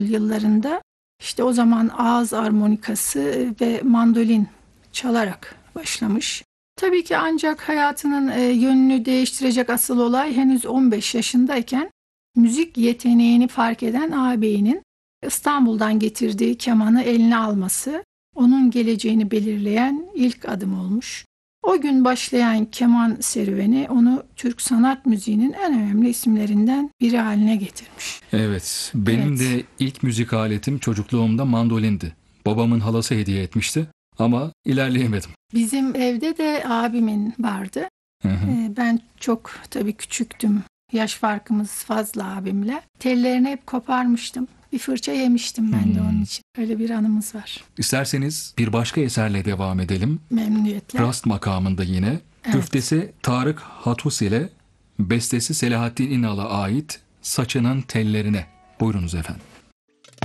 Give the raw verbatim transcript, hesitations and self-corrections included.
yıllarında işte o zaman ağız armonikası ve mandolin çalarak başlamış. Tabii ki ancak hayatının e, yönünü değiştirecek asıl olay henüz on beş yaşındayken müzik yeteneğini fark eden ağabeyinin İstanbul'dan getirdiği kemanı eline alması, onun geleceğini belirleyen ilk adım olmuş. O gün başlayan keman serüveni onu Türk sanat müziğinin en önemli isimlerinden biri haline getirmiş. Evet, benim Evet. de ilk müzik aletim çocukluğumda mandolindi. Babamın halası hediye etmişti ama ilerleyemedim. Bizim evde de abimin vardı. Hı hı. Ee, Ben çok tabii küçüktüm. Yaş farkımız fazla abimle. Tellerini hep koparmıştım. Bir fırça yemiştim ben de Hmm. onun için. Öyle bir anımız var. İsterseniz bir başka eserle devam edelim. Memnuniyetle. Rast makamında yine. Evet. Güftesi Tarık Hatus ile bestesi Selahattin İnal'a ait Saçının Tellerine. Buyurunuz efendim.